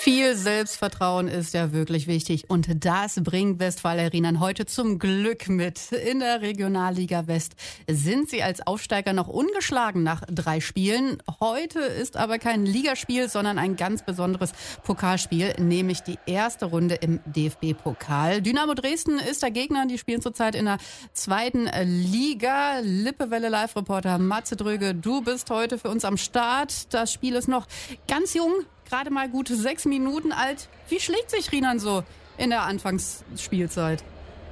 Viel Selbstvertrauen ist ja wirklich wichtig und das bringt Westfalia Rienan heute zum Glück mit. In der Regionalliga West sind sie als Aufsteiger noch ungeschlagen nach 3 Spielen. Heute ist aber kein Ligaspiel, sondern ein ganz besonderes Pokalspiel, nämlich die erste Runde im DFB-Pokal. Dynamo Dresden ist der Gegner, die spielen zurzeit in der 2. Liga. Lippewelle Live-Reporter Matze Dröge, du bist heute für uns am Start. Das Spiel ist noch ganz jung. Gerade mal gute 6 Minuten alt. Wie schlägt sich Rienan so in der Anfangsspielzeit?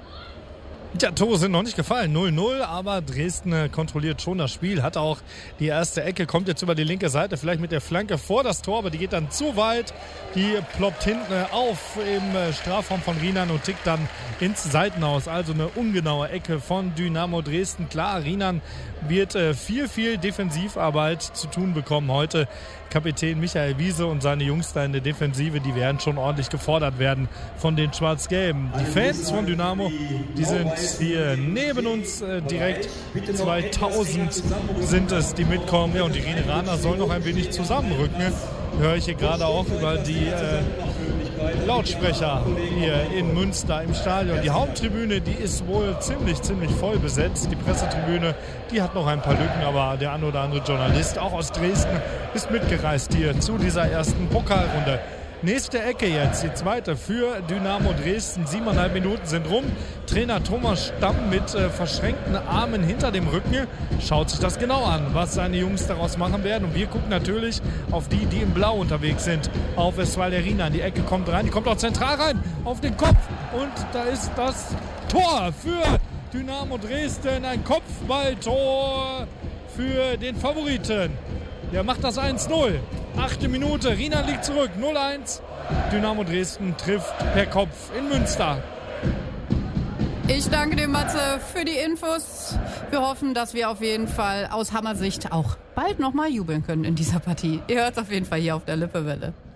Ja, Tore sind noch nicht gefallen. 0-0, aber Dresden kontrolliert schon das Spiel. Hat auch die erste Ecke, kommt jetzt über die linke Seite, vielleicht mit der Flanke vor das Tor, aber die geht dann zu weit. Die ploppt hinten auf im Strafraum von Rienan und tickt dann ins Seitenhaus. Also eine ungenaue Ecke von Dynamo Dresden. Klar, Rienan wird viel Defensivarbeit zu tun bekommen heute. Kapitän Michael Wiese und seine Jungs da in der Defensive, die werden schon ordentlich gefordert werden von den Schwarz-Gelben. Die Fans von Dynamo, die sind hier neben uns direkt. 2000 sind es, die mitkommen. Ja, und die Rheneraner sollen noch ein wenig zusammenrücken. Höre ich hier gerade auch über die Lautsprecher hier in Münster im Stadion. Die Haupttribüne, die ist wohl ziemlich voll besetzt. Die Pressetribüne, die hat noch ein paar Lücken, aber der ein oder andere Journalist, auch aus Dresden, ist mitgereist hier zu dieser ersten Pokalrunde. Nächste Ecke jetzt, die zweite für Dynamo Dresden. 7,5 Minuten sind rum. Trainer Thomas Stamm mit verschränkten Armen hinter dem Rücken schaut sich das genau an, was seine Jungs daraus machen werden. Und wir gucken natürlich auf die in Blau unterwegs sind, auf Westfalia Rienan. Die Ecke kommt rein, die kommt auch zentral rein, auf den Kopf. Und da ist das Tor für Dynamo Dresden. Ein Kopfballtor für den Favoriten. Der macht das 1-0. 8. Minute, Rienan liegt zurück, 0-1. Dynamo Dresden trifft per Kopf in Münster. Ich danke dir, Matze, für die Infos. Wir hoffen, dass wir auf jeden Fall aus Hammersicht auch bald nochmal jubeln können in dieser Partie. Ihr hört es auf jeden Fall hier auf der Lippewelle.